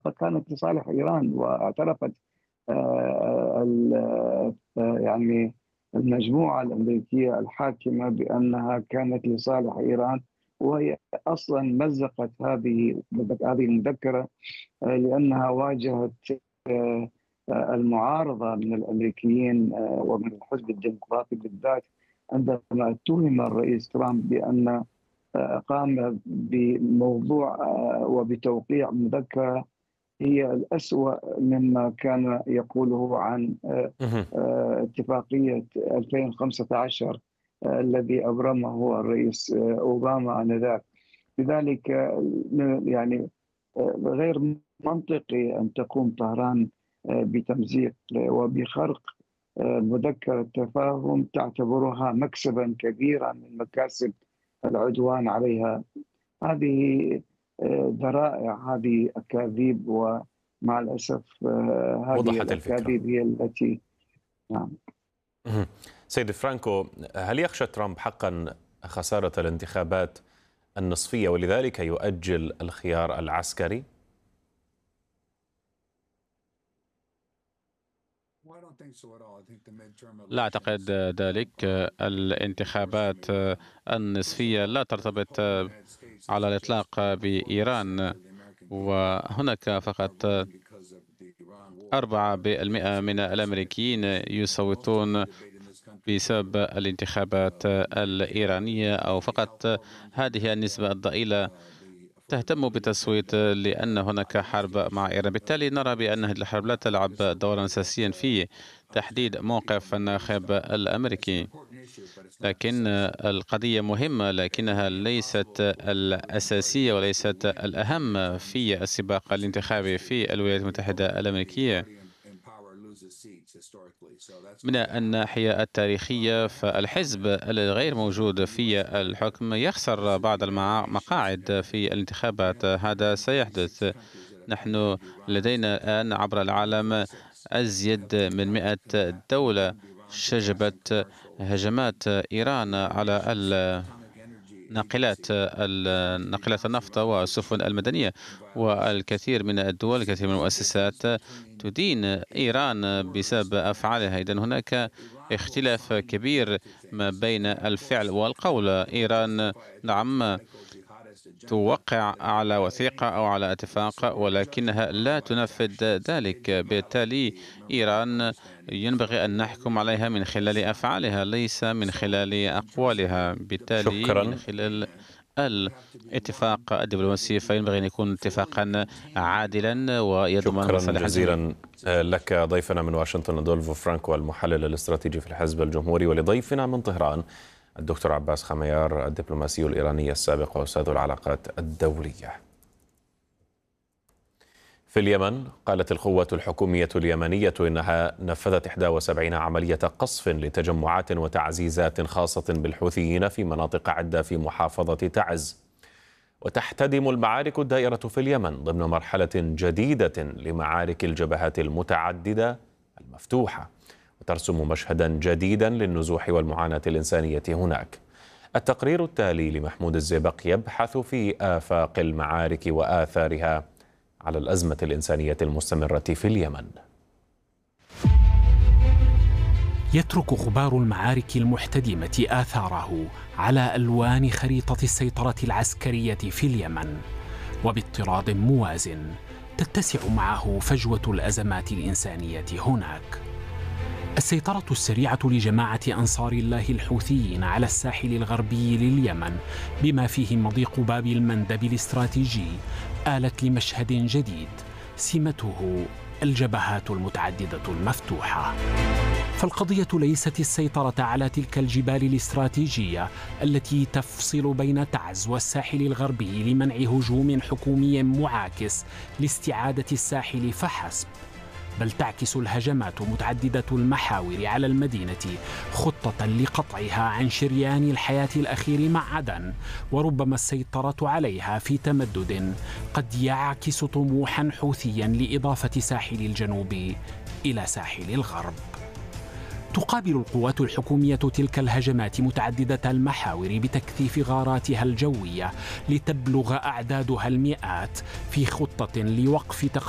كانت لصالح إيران، واعترفت يعني المجموعة الأمريكية الحاكمة بأنها كانت لصالح إيران، وهي أصلا مزقت هذه المذكرة لأنها واجهت المعارضة من الأمريكيين ومن الحزب الديمقراطي بالذات، عندما اتهم الرئيس ترامب بأن قام بموضوع وبتوقيع مذكرة هي الأسوأ مما كان يقوله عن اتفاقية 2015 الذي أبرمه الرئيس أوباما آنذاك. لذلك يعني غير منطقي أن تقوم طهران بتمزيق وبخرق مذكرة تفاهم تعتبرها مكسبا كبيرا من مكاسب العدوان عليها. هذه ذرائع، هذه أكاذيب، ومع الأسف هذه وضحت الفكرة. الأكاذيب هي التي نعم. سيد فرانكو، هل يخشى ترامب حقا خسارة الانتخابات النصفية ولذلك يؤجل الخيار العسكري؟ لا أعتقد ذلك. الانتخابات النصفية لا ترتبط على الإطلاق بإيران، وهناك فقط 4% من الأمريكيين يصوتون بسبب الانتخابات الإيرانية، أو فقط هذه النسبة الضئيلة تهتم بالتصويت لأن هناك حرب مع إيران. بالتالي نرى بأن هذه الحرب لا تلعب دورا أساسيا في تحديد موقف الناخب الأمريكي، لكن القضية مهمة لكنها ليست الأساسية وليست الأهم في السباق الانتخابي في الولايات المتحدة الأمريكية. من الناحية التاريخية فالحزب الغير موجود في الحكم يخسر بعض المقاعد في الانتخابات. هذا سيحدث. نحن لدينا الآن عبر العالم أزيد من 100 دولة شجبت هجمات إيران على ناقلات النفط والسفن المدنية، والكثير من الدول، الكثير من المؤسسات تدين إيران بسبب أفعالها. إذن هناك اختلاف كبير ما بين الفعل والقول. إيران نعم توقع على وثيقة أو على اتفاق ولكنها لا تنفذ ذلك. بالتالي إيران ينبغي أن نحكم عليها من خلال أفعالها ليس من خلال أقوالها. بالتالي شكرا. من خلال الاتفاق الدبلوماسي فينبغي أن يكون اتفاقا عادلا ويضمن مصالح الجميع. شكرا جزيلا لك ضيفنا من واشنطن أدولفو فرانكو المحلل الاستراتيجي في الحزب الجمهوري، ولضيفنا من طهران الدكتور عباس خميار الدبلوماسي الإيراني السابق وأستاذ العلاقات الدولية. في اليمن قالت القوة الحكومية اليمنية إنها نفذت 71 عملية قصف لتجمعات وتعزيزات خاصة بالحوثيين في مناطق عدة في محافظة تعز. وتحتدم المعارك الدائرة في اليمن ضمن مرحلة جديدة لمعارك الجبهات المتعددة المفتوحة، وترسم مشهدا جديدا للنزوح والمعاناة الإنسانية هناك. التقرير التالي لمحمود الزيبق يبحث في آفاق المعارك وآثارها على الأزمة الإنسانية المستمرة في اليمن. يترك غبار المعارك المحتدمة آثاره على ألوان خريطة السيطرة العسكرية في اليمن، وباضطراد موازن تتسع معه فجوة الأزمات الإنسانية هناك. السيطرة السريعة لجماعة أنصار الله الحوثيين على الساحل الغربي لليمن بما فيه مضيق باب المندب الاستراتيجي آلت لمشهد جديد سمته الجبهات المتعددة المفتوحة. فالقضية ليست السيطرة على تلك الجبال الاستراتيجية التي تفصل بين تعز والساحل الغربي لمنع هجوم حكومي معاكس لاستعادة الساحل فحسب، بل تعكس الهجمات متعددة المحاور على المدينة خطة لقطعها عن شريان الحياة الأخير مع عدن، وربما السيطرة عليها في تمدد قد يعكس طموحا حوثيا لإضافة ساحل الجنوب إلى ساحل الغرب. تقابل القوات الحكومية تلك الهجمات متعددة المحاور بتكثيف غاراتها الجوية لتبلغ أعدادها المئات في خطة لوقف